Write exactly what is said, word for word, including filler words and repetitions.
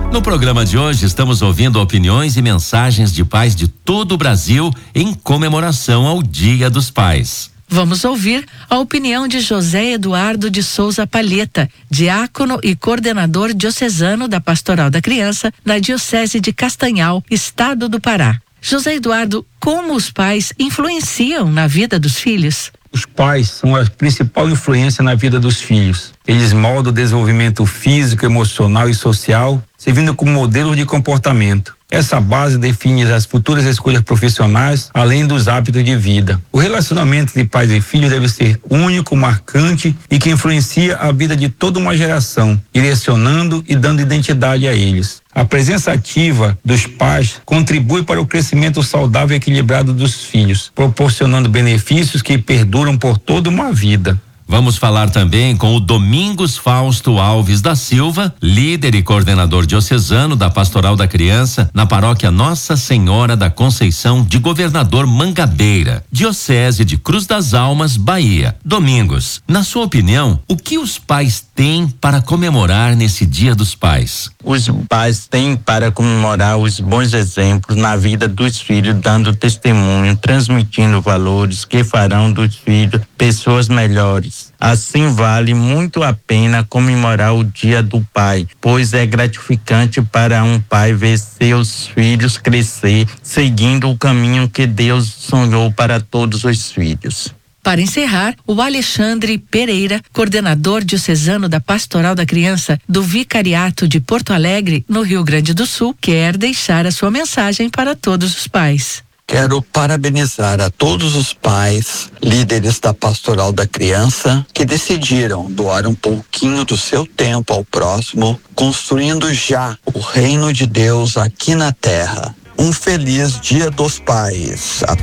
No programa de hoje, estamos ouvindo opiniões e mensagens de pais de todo o Brasil em comemoração ao Dia dos Pais. Vamos ouvir a opinião de José Eduardo de Souza Palheta, diácono e coordenador diocesano da Pastoral da Criança na Diocese de Castanhal, Estado do Pará. José Eduardo, como os pais influenciam na vida dos filhos? Os pais são a principal influência na vida dos filhos. Eles moldam o desenvolvimento físico, emocional e social, servindo como modelo de comportamento. Essa base define as futuras escolhas profissionais, além dos hábitos de vida. O relacionamento de pais e filhos deve ser único, marcante e que influencia a vida de toda uma geração, direcionando e dando identidade a eles. A presença ativa dos pais contribui para o crescimento saudável e equilibrado dos filhos, proporcionando benefícios que perduram por toda uma vida. Vamos falar também com o Domingos Fausto Alves da Silva, líder e coordenador diocesano da Pastoral da Criança na paróquia Nossa Senhora da Conceição de Governador Mangabeira, Diocese de Cruz das Almas, Bahia. Domingos, na sua opinião, o que os pais têm para comemorar nesse Dia dos Pais? Os pais têm para comemorar os bons exemplos na vida dos filhos, dando testemunho, transmitindo valores que farão dos filhos pessoas melhores. Assim vale muito a pena comemorar o Dia do Pai, pois é gratificante para um pai ver seus filhos crescer, seguindo o caminho que Deus sonhou para todos os filhos. Para encerrar, o Alexandre Pereira, coordenador diocesano da Pastoral da Criança do Vicariato de Porto Alegre, no Rio Grande do Sul, quer deixar a sua mensagem para todos os pais. Quero parabenizar a todos os pais, líderes da Pastoral da Criança, que decidiram doar um pouquinho do seu tempo ao próximo, construindo já o reino de Deus aqui na terra. Um feliz Dia dos Pais.